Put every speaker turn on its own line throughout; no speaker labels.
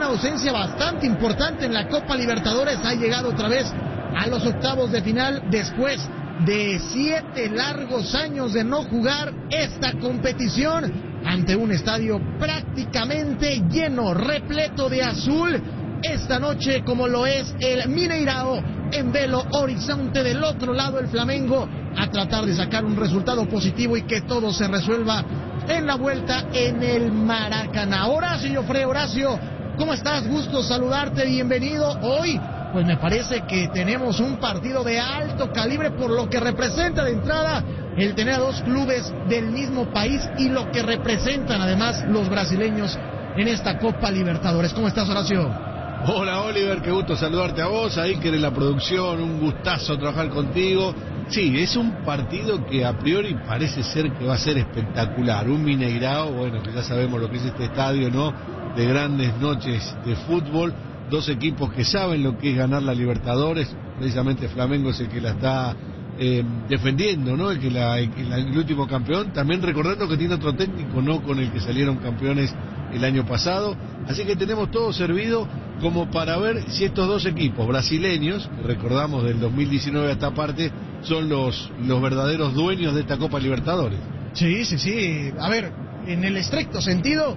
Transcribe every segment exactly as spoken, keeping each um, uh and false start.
ausencia bastante importante en la Copa Libertadores, ha llegado otra vez a los octavos de final después de siete largos años de no jugar esta competición ante un estadio prácticamente lleno, repleto de azul. Esta noche, como lo es el Mineirao en Belo Horizonte, del otro lado el Flamengo, a tratar de sacar un resultado positivo y que todo se resuelva en la vuelta en el Maracaná. Horacio Fre, Horacio, ¿cómo estás? Gusto saludarte, bienvenido. Hoy, pues me parece que tenemos un partido de alto calibre por lo que representa de entrada el tener a dos clubes del mismo país y lo que representan además los brasileños en esta Copa Libertadores. ¿Cómo estás, Horacio?
Hola, Oliver, qué gusto saludarte a vos, a Iker en la producción, un gustazo trabajar contigo. Sí, es un partido que a priori parece ser que va a ser espectacular, un Mineirao, bueno, que ya sabemos lo que es este estadio, ¿no?, de grandes noches de fútbol, dos equipos que saben lo que es ganar la Libertadores, precisamente Flamengo es el que la está eh, defendiendo, ¿no?, el que la, el, el último campeón, también recordando que tiene otro técnico, ¿no?, con el que salieron campeones el año pasado, así que tenemos todo servido como para ver si estos dos equipos brasileños, que recordamos del dos mil diecinueve a esta parte, son los, los verdaderos dueños de esta Copa Libertadores.
Sí, sí, sí, a ver, en el estricto sentido,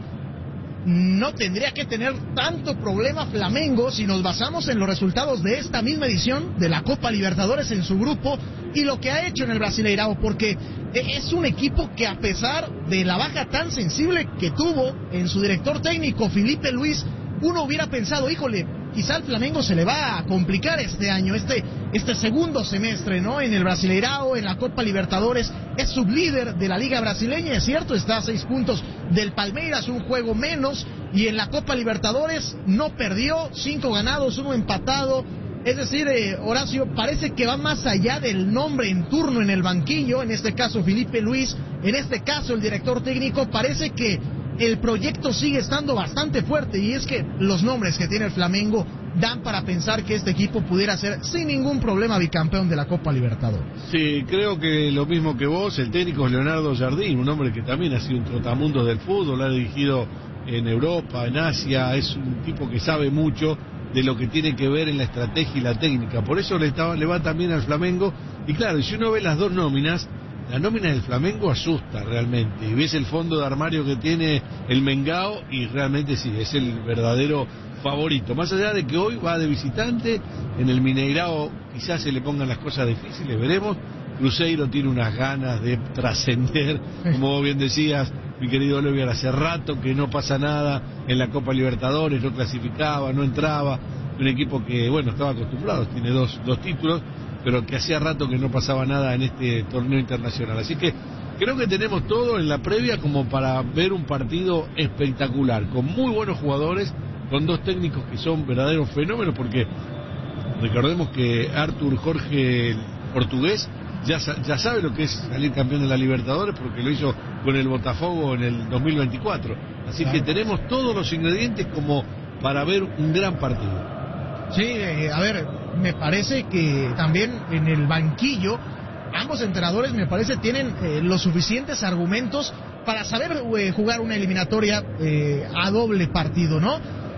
no tendría que tener tanto problema Flamengo si nos basamos en los resultados de esta misma edición de la Copa Libertadores en su grupo y lo que ha hecho en el Brasileirao, porque es un equipo que, a pesar de la baja tan sensible que tuvo en su director técnico Felipe Luis, uno hubiera pensado, híjole, quizá al Flamengo se le va a complicar este año, este, este segundo semestre, ¿no?, en el Brasileirao, en la Copa Libertadores. Es sublíder de la Liga Brasileña, es cierto, está a seis puntos del Palmeiras, un juego menos, y en la Copa Libertadores no perdió, cinco ganados, uno empatado. Es decir, eh, Horacio, parece que va más allá del nombre en turno en el banquillo, en este caso Felipe Luis, en este caso el director técnico. Parece que el proyecto sigue estando bastante fuerte, y es que los nombres que tiene el Flamengo dan para pensar que este equipo pudiera ser sin ningún problema bicampeón de la Copa Libertadores.
Sí, creo que lo mismo que vos. El técnico es Leonardo Jardim, un hombre que también ha sido un trotamundos del fútbol, ha dirigido en Europa, en Asia, es un tipo que sabe mucho de lo que tiene que ver en la estrategia y la técnica, por eso le, estaba, le va también al Flamengo. Y claro, si uno ve las dos nóminas, la nómina del Flamengo asusta realmente, y ves el fondo de armario que tiene el Mengao, y realmente sí, es el verdadero favorito, más allá de que hoy va de visitante. En el Mineirao quizás se le pongan las cosas difíciles, veremos. Cruzeiro tiene unas ganas de trascender, como vos bien decías, mi querido Oliver, hace rato que no pasa nada en la Copa Libertadores, no clasificaba, no entraba, un equipo que, bueno, estaba acostumbrado, tiene dos, dos títulos, pero que hacía rato que no pasaba nada en este torneo internacional. Así que creo que tenemos todo en la previa como para ver un partido espectacular, con muy buenos jugadores, con dos técnicos que son verdaderos fenómenos, porque recordemos que Arthur Jorge, el portugués, ya, ya sabe lo que es salir campeón de la Libertadores, porque lo hizo con el Botafogo en el dos mil veinticuatro. Así claro, que tenemos todos los ingredientes como para ver un gran partido.
Sí, eh, a ver, me parece que también en el banquillo ambos entrenadores, me parece, tienen eh, los suficientes argumentos para saber eh, jugar una eliminatoria eh, a doble partido, ¿no?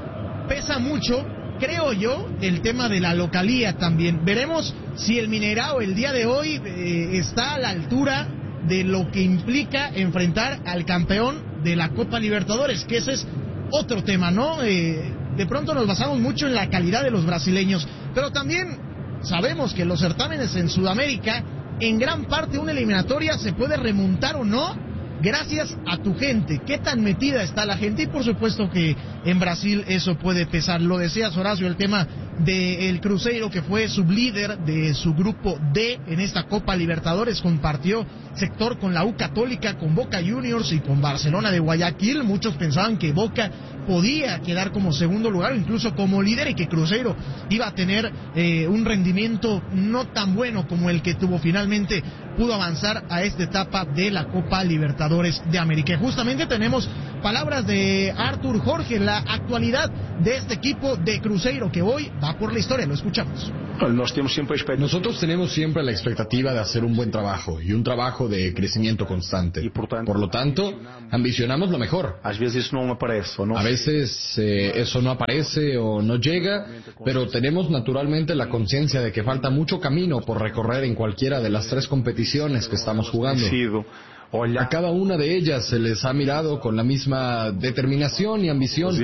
Pesa mucho, creo yo, el tema de la localía también. Veremos si el Mineirao el día de hoy eh, está a la altura de lo que implica enfrentar al campeón de la Copa Libertadores, que ese es otro tema, ¿no? Eh, de pronto nos basamos mucho en la calidad de los brasileños, pero también sabemos que los certámenes en Sudamérica, en gran parte una eliminatoria se puede remontar o no gracias a tu gente, qué tan metida está la gente, y por supuesto que en Brasil eso puede pesar. Lo decías, Horacio, el tema del Cruzeiro, que fue sublíder de su grupo D en esta Copa Libertadores, compartió sector con la U Católica, con Boca Juniors y con Barcelona de Guayaquil. Muchos pensaban que Boca podía quedar como segundo lugar o incluso como líder, y que Cruzeiro iba a tener eh, un rendimiento no tan bueno como el que tuvo. Finalmente pudo avanzar a esta etapa de la Copa Libertadores de América. Y justamente tenemos palabras de Arthur Jorge, la actualidad de este equipo de Cruzeiro, que hoy va por la historia. Lo escuchamos.
Nosotros tenemos siempre la expectativa de hacer un buen trabajo y un trabajo de crecimiento constante. Por lo tanto, ambicionamos lo mejor. A veces eh, eso no aparece o no llega, pero tenemos naturalmente la conciencia de que falta mucho camino por recorrer en cualquiera de las tres competiciones que estamos jugando. A cada una de ellas se les ha mirado con la misma determinación y ambición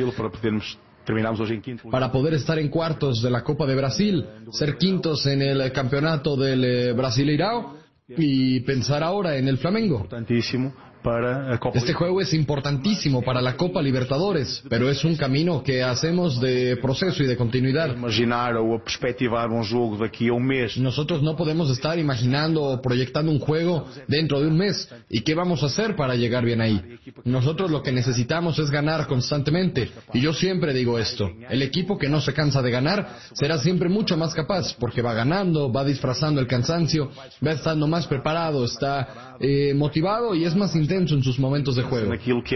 para poder estar en cuartos de la Copa de Brasil, ser quintos en el campeonato del Brasileirão y pensar ahora en el Flamengo. Este juego es importantísimo para la Copa Libertadores, pero es un camino que hacemos de proceso y de continuidad. Nosotros no podemos estar imaginando o proyectando un juego dentro de un mes. ¿Y qué vamos a hacer para llegar bien ahí? Nosotros lo que necesitamos es ganar constantemente. Y yo siempre digo esto, el equipo que no se cansa de ganar será siempre mucho más capaz, porque va ganando, va disfrazando el cansancio, va estando más preparado, está eh, motivado y es más intenso en sus momentos de juego.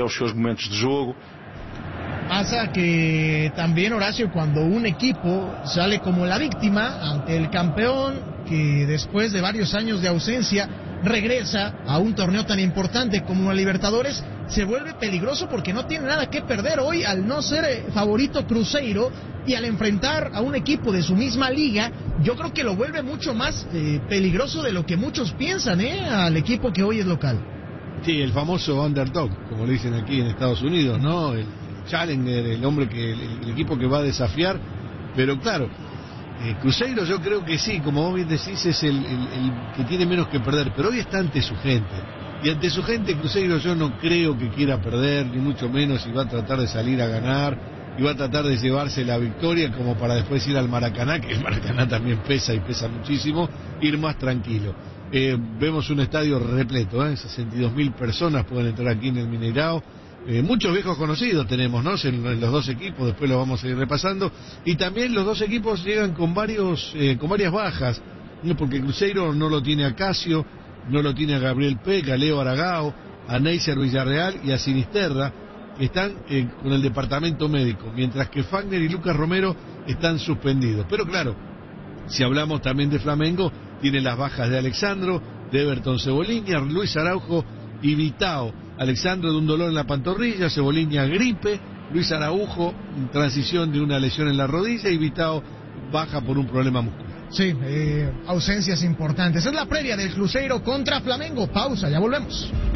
Pasa que también, Horacio, cuando un equipo sale como la víctima ante el campeón, que después de varios años de ausencia regresa a un torneo tan importante como la Libertadores, se vuelve peligroso porque no tiene nada que perder hoy al no ser favorito Cruzeiro y al enfrentar a un equipo de su misma liga. Yo creo que lo vuelve mucho más eh, peligroso de lo que muchos piensan, ¿eh? Al equipo que hoy es local.
Sí, el famoso underdog, como le dicen aquí en Estados Unidos, ¿no? El challenger, el hombre que, el, el equipo que va a desafiar. Pero claro, eh, Cruzeiro yo creo que sí, como vos bien decís, es el, el, el que tiene menos que perder, pero hoy está ante su gente. Y ante su gente Cruzeiro yo no creo que quiera perder, ni mucho menos, y va a tratar de salir a ganar, y va a tratar de llevarse la victoria como para después ir al Maracaná, que el Maracaná también pesa y pesa muchísimo, ir más tranquilo. Eh, vemos un estadio repleto, ¿eh? sesenta y dos mil personas pueden entrar aquí en el Mineirão. Eh, muchos viejos conocidos tenemos, ¿no? En, en los dos equipos, después lo vamos a ir repasando. Y también los dos equipos llegan con varios, eh, con varias bajas, ¿no? Porque Cruzeiro no lo tiene a Casio, no lo tiene a Gabriel Peca, a Leo Aragao, a Neisser Villarreal y a Sinisterra, que están eh, con el departamento médico, mientras que Fagner y Lucas Romero están suspendidos. Pero claro, si hablamos también de Flamengo, tiene las bajas de Alexandro, de Everton Cebolinha, Luis Araujo y Vitao. Alexandro de un dolor en la pantorrilla, Cebolinha gripe, Luis Araujo transición de una lesión en la rodilla y Vitao baja por un problema muscular.
Sí, eh, ausencias importantes. Es la previa del Cruzeiro contra Flamengo. Pausa, ya volvemos.